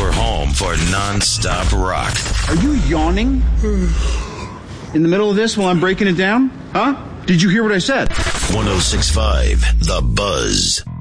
your home for non-stop rock. Are you yawning? In the middle of this while I'm breaking it down? Huh? Did you hear what I said? 106.5 The Buzz.